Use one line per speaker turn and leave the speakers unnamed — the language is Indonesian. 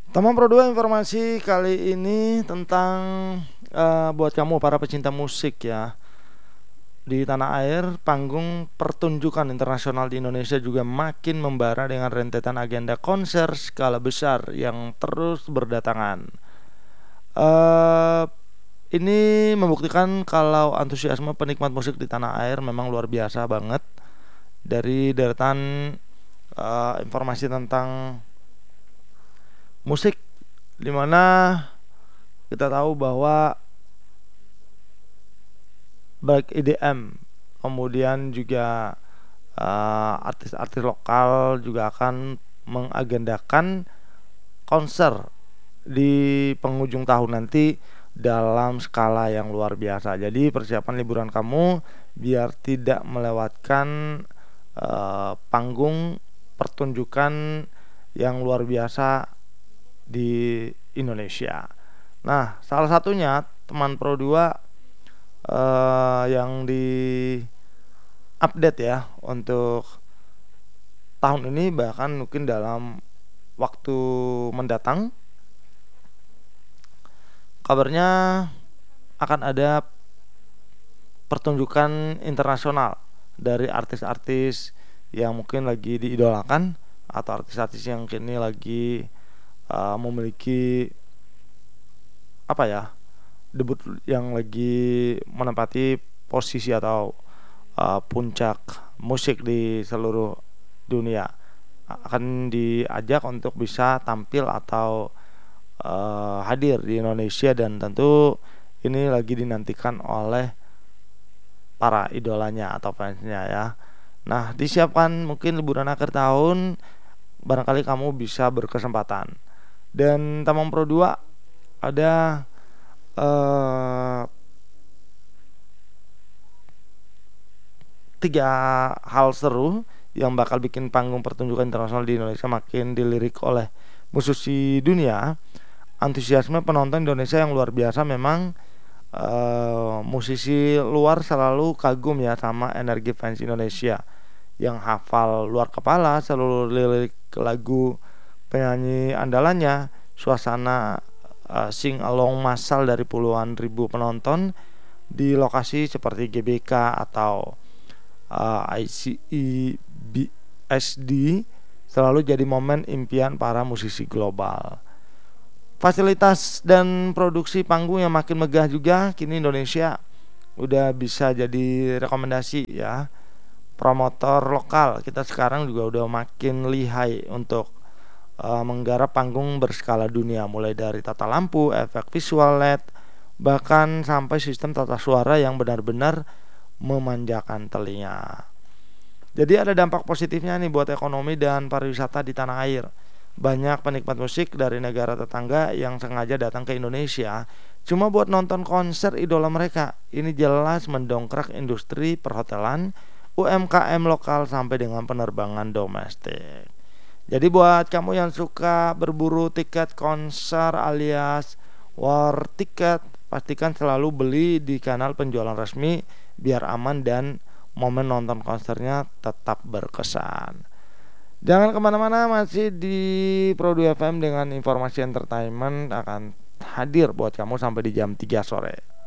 Teman Pro 2 informasi kali ini tentang buat kamu para pecinta musik ya. Di tanah air, panggung pertunjukan internasional di Indonesia juga makin membara dengan rentetan agenda konser skala besar yang terus berdatangan. Eh ini membuktikan kalau antusiasme penikmat musik di tanah air memang luar biasa banget. Dari deretan informasi tentang musik, dimana kita tahu bahwa baik EDM, kemudian juga artis-artis lokal juga akan mengagendakan konser di penghujung tahun nanti dalam skala yang luar biasa. Jadi persiapan liburan kamu biar tidak melewatkan panggung pertunjukan yang luar biasa di Indonesia. Nah, salah satunya teman Pro 2 yang di update ya untuk tahun ini, bahkan mungkin dalam waktu mendatang kabarnya akan ada pertunjukan internasional dari artis-artis yang mungkin lagi diidolakan atau artis-artis yang kini lagi memiliki apa ya, debut yang lagi menempati posisi atau puncak musik di seluruh dunia akan diajak untuk bisa tampil atau hadir di Indonesia, dan tentu ini lagi dinantikan oleh para idolanya atau fansnya ya. Nah, disiapkan mungkin liburan akhir tahun, barangkali kamu bisa berkesempatan. Dan Tamang Pro 2 ada eh, tiga hal seru yang bakal bikin panggung pertunjukan internasional di Indonesia makin dilirik oleh musisi dunia. Antusiasme penonton Indonesia yang luar biasa memang. Musisi luar selalu kagum ya sama energi fans Indonesia yang hafal luar kepala seluruh lirik lagu penyanyi andalannya. Suasana sing along massal dari puluhan ribu penonton di lokasi seperti GBK atau ICE BSD selalu jadi momen impian para musisi global. Fasilitas dan produksi panggung yang makin megah juga, kini Indonesia udah bisa jadi rekomendasi ya. Promotor lokal kita sekarang juga udah makin lihai untuk menggarap panggung berskala dunia, mulai dari tata lampu, efek visual LED, bahkan sampai sistem tata suara yang benar-benar memanjakan telinga. Jadi ada dampak positifnya nih buat ekonomi dan pariwisata di tanah air. Banyak penikmat musik dari negara tetangga yang sengaja datang ke Indonesia cuma buat nonton konser idola mereka. Ini jelas mendongkrak industri perhotelan, UMKM lokal sampai dengan penerbangan domestik. Jadi buat kamu yang suka berburu tiket konser alias war tiket, pastikan selalu beli di kanal penjualan resmi biar aman dan momen nonton konsernya tetap berkesan. Jangan kemana-mana, masih di Pro 2 FM dengan informasi entertainment akan hadir buat kamu sampai di jam 3 sore.